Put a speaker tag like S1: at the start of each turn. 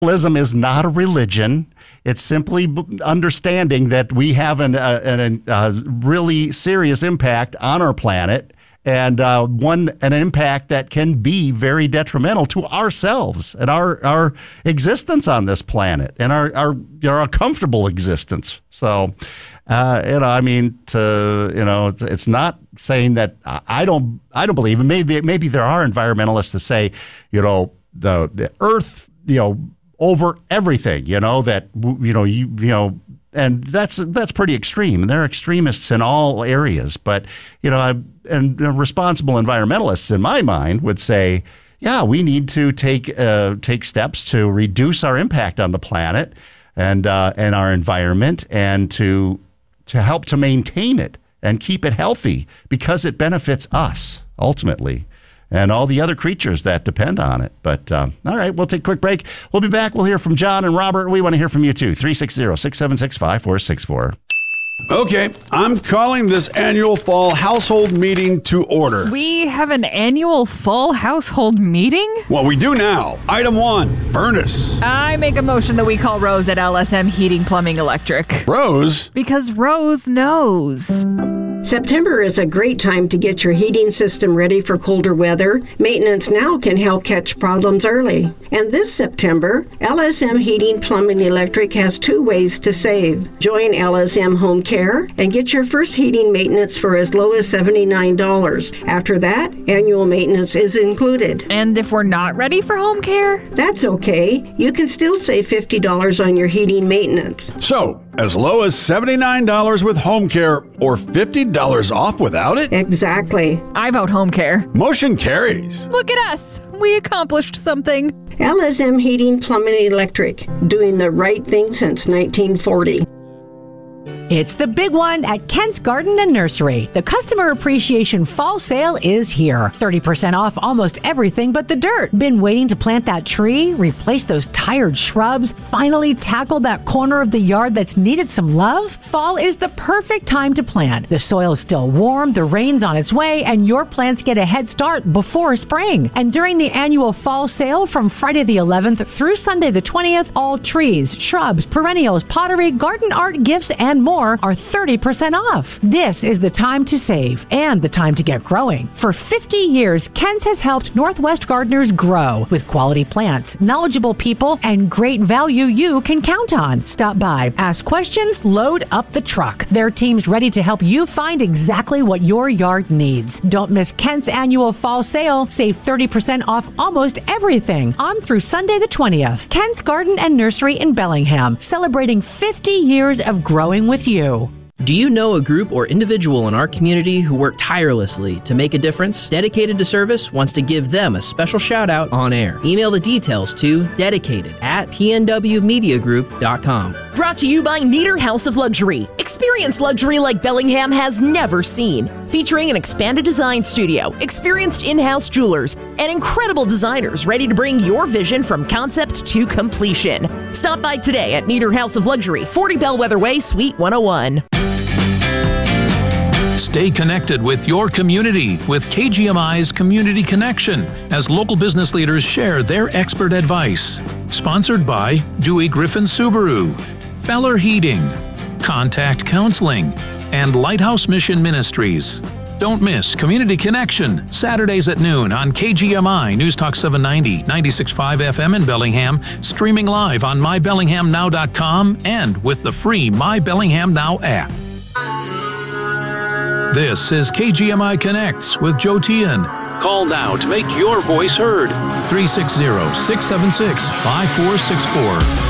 S1: Environmentalism is not a religion. It's simply understanding that we have a really serious impact on our planet, and an impact that can be very detrimental to ourselves and our existence on this planet and our comfortable existence. So, it's not saying that I don't believe, and maybe there are environmentalists that say, the Earth, over everything, and that's pretty extreme. And there are extremists in all areas, but responsible environmentalists, in my mind, would say, yeah, we need to take steps to reduce our impact on the planet and our environment, and to help to maintain it and keep it healthy, because it benefits us ultimately and all the other creatures that depend on it. But all right, we'll take a quick break. We'll be back. We'll hear from John and Robert. We want to hear from you too. 360-676-5464.
S2: Okay, I'm calling this annual fall household meeting to order.
S3: We have an annual fall household meeting?
S2: Well, we do now. Item 1, furnace.
S3: I make a motion that we call Rose at LSM Heating, Plumbing, Electric.
S2: Rose?
S3: Because Rose knows.
S4: September is a great time to get your heating system ready for colder weather. Maintenance now can help catch problems early. And this September, LSM Heating, Plumbing, Electric has 2 ways to save. Join LSM Home Care and get your first heating maintenance for as low as $79. After that, annual maintenance is included.
S3: And if we're not ready for home care?
S4: That's okay. You can still save $50 on your heating maintenance.
S2: So, as low as $79 with home care, or $50 off without it?
S4: Exactly.
S3: I vote home care.
S2: Motion carries.
S3: Look at us. We accomplished something.
S4: LSM Heating, Plumbing, Electric, doing the right thing since 1940.
S5: It's the big one at Kent's Garden and Nursery. The Customer Appreciation Fall Sale is here. 30% off almost everything but the dirt. Been waiting to plant that tree, replace those tired shrubs, finally tackle that corner of the yard that's needed some love? Fall is the perfect time to plant. The soil is still warm, the rain's on its way, and your plants get a head start before spring. And during the annual fall sale from Friday the 11th through Sunday the 20th, all trees, shrubs, perennials, pottery, garden art, gifts, and more are 30% off. This is the time to save and the time to get growing. For 50 years, Kent's has helped Northwest gardeners grow with quality plants, knowledgeable people, and great value you can count on. Stop by, ask questions, load up the truck. Their team's ready to help you find exactly what your yard needs. Don't miss Kent's annual fall sale. Save 30% off almost everything on through Sunday the 20th. Kent's Garden and Nursery in Bellingham, celebrating 50 years of growing with you.
S6: Do you know a group or individual in our community who work tirelessly to make a difference? Dedicated to Service wants to give them a special shout out on air. Email the details to dedicated@pnwmediagroup.com.
S7: Brought to you by Nieder House of Luxury. Experience luxury like Bellingham has never seen. Featuring an expanded design studio, experienced in-house jewelers, and incredible designers ready to bring your vision from concept to completion. Stop by today at Nieder House of Luxury, 40 Bellwether Way, Suite 101.
S8: Stay connected with your community with KGMI's Community Connection as local business leaders share their expert advice. Sponsored by Dewey Griffin Subaru, Feller Heating, Contact Counseling, and Lighthouse Mission Ministries. Don't miss Community Connection, Saturdays at noon on KGMI News Talk 790, 96.5 FM in Bellingham, streaming live on mybellinghamnow.com and with the free My Bellingham Now app. This is KGMI Connects with Joe Tian.
S9: Call now to make your voice heard.
S8: 360-676-5464.